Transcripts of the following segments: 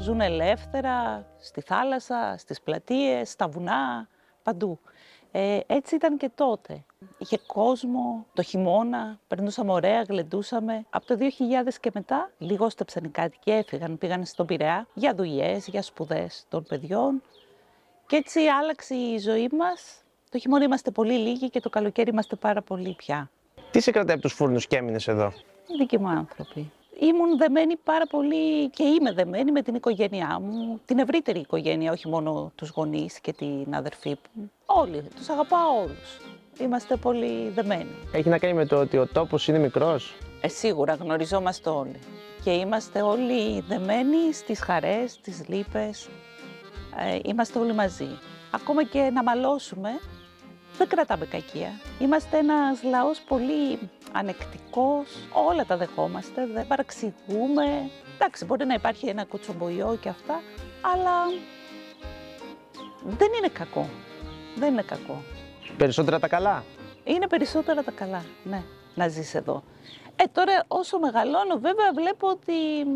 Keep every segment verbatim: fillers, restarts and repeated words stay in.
ζουν ελεύθερα στη θάλασσα, στις πλατείες, στα βουνά, παντού. Ε, έτσι ήταν και τότε. Είχε κόσμο, το χειμώνα, περνούσαμε ωραία, γλεντούσαμε. Από το δύο χιλιάδες και μετά λιγόστεψαν οι κάτοικοι, έφυγαν, πήγαν στον Πειραιά για δουλειές, για σπουδές των παιδιών. Και έτσι άλλαξε η ζωή μας. Το χειμώνα είμαστε πολύ λίγοι και το καλοκαίρι είμαστε πάρα πολύ πια. Τι σε κρατάει από τους φούρνους και έμεινες εδώ? Οι δικοί μου άνθρωποι. Ήμουν δεμένη πάρα πολύ και είμαι δεμένη με την οικογένειά μου, την ευρύτερη οικογένεια, όχι μόνο τους γονείς και την αδερφή μου. Όλοι, τους αγαπάω όλους. Είμαστε πολύ δεμένοι. Έχει να κάνει με το ότι ο τόπος είναι μικρός. Ε, σίγουρα γνωριζόμαστε όλοι. Και είμαστε όλοι δεμένοι στις χαρές, στις λύπες. Ε, είμαστε όλοι μαζί. Ακόμα και να μαλώσουμε, δεν κρατάμε κακία. Είμαστε ένας λαός πολύ ανεκτικός, όλα τα δεχόμαστε, δεν παραξηγούμε. Εντάξει, μπορεί να υπάρχει ένα κοτσομποϊό και αυτά, αλλά δεν είναι κακό. Δεν είναι κακό. Περισσότερα τα καλά. Είναι περισσότερα τα καλά, ναι, να ζεις εδώ. Ε, τώρα όσο μεγαλώνω βέβαια βλέπω ότι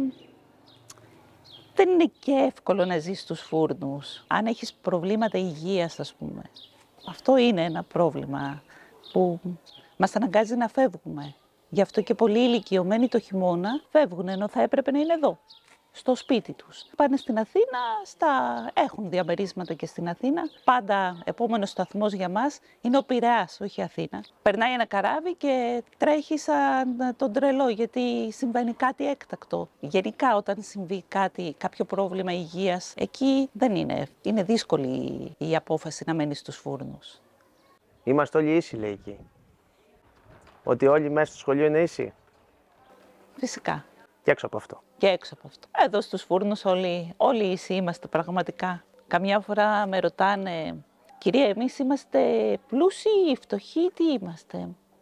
δεν είναι και εύκολο να ζεις στους φούρνους. Αν έχεις προβλήματα υγείας, ας πούμε. Αυτό είναι ένα πρόβλημα που μας αναγκάζει να φεύγουμε. Γι' αυτό και πολλοί ηλικιωμένοι το χειμώνα φεύγουν, ενώ θα έπρεπε να είναι εδώ, στο σπίτι τους. Πάνε στην Αθήνα, στα... έχουν διαμερίσματα και στην Αθήνα. Πάντα επόμενος σταθμός για μας είναι ο Πειραιάς, όχι η Αθήνα. Περνάει ένα καράβι και τρέχει σαν τον τρελό, γιατί συμβαίνει κάτι έκτακτο. Γενικά όταν συμβεί κάτι, κάποιο πρόβλημα υγείας, εκεί δεν είναι. Είναι δύσκολη η απόφαση να μένει στους φούρνους. Είμαστε όλοι ίσοι, λέει εκεί. Ότι όλοι μέσα στο σχολείο είναι ίσοι. Φυσικά. Και έξω από αυτό. Και έξω από αυτό. Εδώ στους φούρνους όλοι, όλοι ίσοι είμαστε πραγματικά. Καμιά φορά με ρωτάνε, κυρία, εμείς είμαστε πλούσιοι ή φτωχοί, τι είμαστε?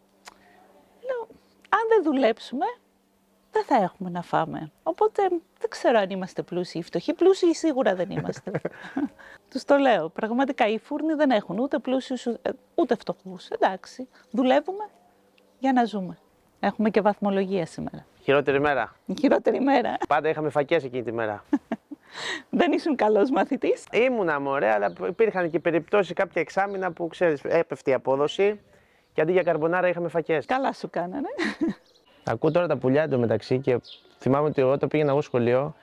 Λέω, αν δεν δουλέψουμε, δεν θα έχουμε να φάμε. Οπότε δεν ξέρω αν είμαστε πλούσιοι ή φτωχοί. Πλούσιοι σίγουρα δεν είμαστε. Τους το λέω. Πραγματικά οι φούρνοι δεν έχουν ούτε πλούσιους ούτε φτωχούς. Εντάξει, δουλεύουμε για να ζούμε. Έχουμε και βαθμολογία σήμερα. Χειρότερη μέρα. Η χειρότερη μέρα. Πάντα είχαμε φακές εκείνη τη μέρα. Δεν ήσουν καλός μαθητής? Ήμουνα μωρέ, αλλά υπήρχαν και περιπτώσεις κάποια εξάμηνα που ξέρεις, έπεφτε η απόδοση και αντί για καρμπονάρα είχαμε φακές. Καλά σου κάνανε. Ακούω τώρα τα πουλιά εντωμεταξύ και θυμάμαι ότι εγώ όταν πήγαινα εγώ σχολείο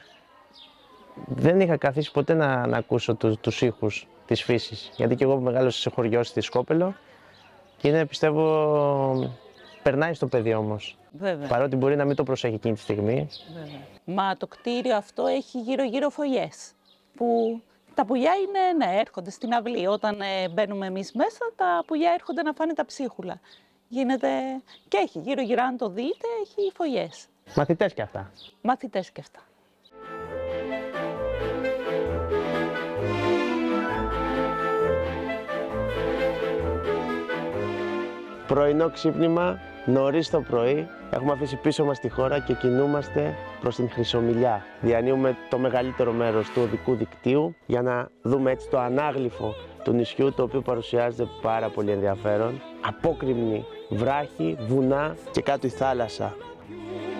δεν είχα καθίσει ποτέ να, να ακούσω τους, τους ήχους της φύσης. Γιατί και εγώ μεγάλωσα σε χωριό στη Σκόπελο και είναι, πιστεύω, περνάει στο παιδί όμως. Βέβαια. Παρότι μπορεί να μην το προσέχει εκείνη τη στιγμή. Βέβαια. Μα το κτίριο αυτό έχει γύρω-γύρω φωλιές. Που τα πουλιά είναι, ναι, έρχονται στην αυλή. Όταν ε, μπαίνουμε εμείς μέσα, τα πουλιά έρχονται να φάνε τα ψίχουλα. Γίνεται και έχει γύρω-γύρω, αν το δείτε, έχει φωλιές. Μαθητές κι αυτά. Μαθητές κι αυτά. Πρωινό ξύπνημα, νωρίς το πρωί. Έχουμε αφήσει πίσω μας τη χώρα και κινούμαστε προς την Χρυσομυλιά. Διανύουμε το μεγαλύτερο μέρος του οδικού δικτύου για να δούμε έτσι το ανάγλυφο του νησιού, το οποίο παρουσιάζεται πάρα πολύ ενδιαφέρον. Απόκρημνη βράχη, βουνά και κάτω η θάλασσα.